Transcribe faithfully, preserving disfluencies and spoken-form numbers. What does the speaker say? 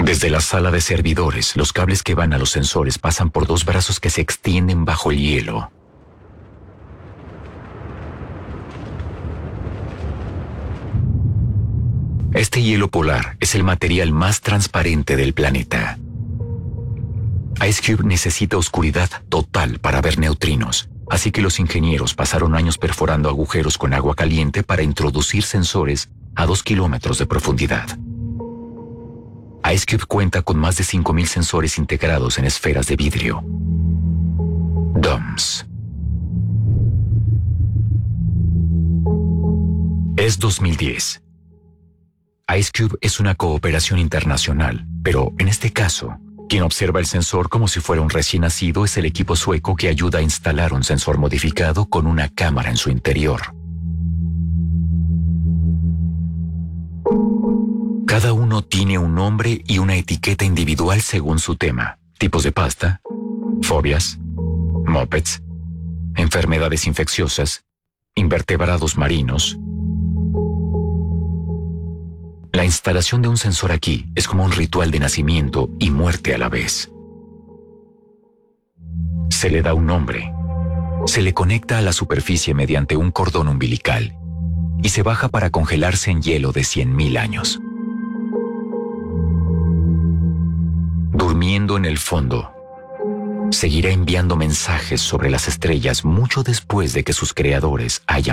Desde la sala de servidores, los cables que van a los sensores pasan por dos brazos que se extienden bajo el hielo. Este hielo polar es el material más transparente del planeta. IceCube necesita oscuridad total para ver neutrinos, así que los ingenieros pasaron años perforando agujeros con agua caliente para introducir sensores a dos kilómetros de profundidad. IceCube cuenta con más de cinco mil sensores integrados en esferas de vidrio. D O M S. Es dos mil diez. IceCube es una cooperación internacional, pero en este caso, quien observa el sensor como si fuera un recién nacido es el equipo sueco que ayuda a instalar un sensor modificado con una cámara en su interior. Cada uno tiene un nombre y una etiqueta individual según su tema: tipos de pasta, fobias, mopeds, enfermedades infecciosas, invertebrados marinos. La instalación de un sensor aquí es como un ritual de nacimiento y muerte a la vez. Se le da un nombre, se le conecta a la superficie mediante un cordón umbilical y se baja para congelarse en hielo de cien mil años. Durmiendo en el fondo, seguirá enviando mensajes sobre las estrellas mucho después de que sus creadores hayan